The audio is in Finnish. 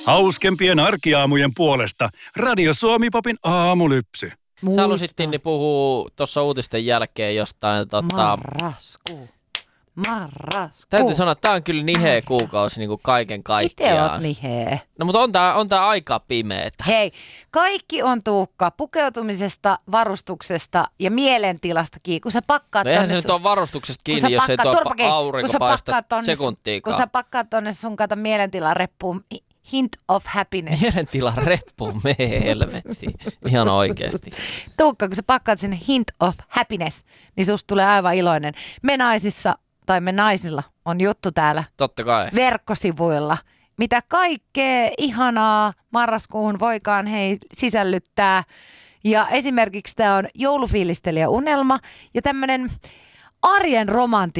Hauskempien arkiaamujen puolesta Radio Suomi Popin aamulypsy. Sä halusit, Tinni, puhua tuossa uutisten jälkeen jostain Marraskuu. Täytyy sanoa, että tää on kyllä niheä kuukausi niin kuin kaiken kaikkiaan. Itse oot niheä. No mutta on tää aika pimeetä. Hei, kaikki on Tuukka pukeutumisesta, varustuksesta ja mielentilastakin. Kun sä pakkaat No eihän se nyt ole varustuksesta kiinni, jos ei tuo aurinko paista sekuntiikaan. Kun sä pakkaat tonne sun kato mielentilareppuun hint of happiness. Mielentilareppuun, mee helvettiin. Ihan oikeesti. Tuukka, kun sä pakkaat sinne hint of happiness, niin susta tulee aivan iloinen. Me naisilla on juttu täällä. Totta kai. Verkkosivuilla. Mitä kaikkea ihanaa marraskuuhun voikaan sisällyttää. Ja esimerkiksi tämä on joulufiilistelijä unelma ja tämmöinen arjen romantisointi.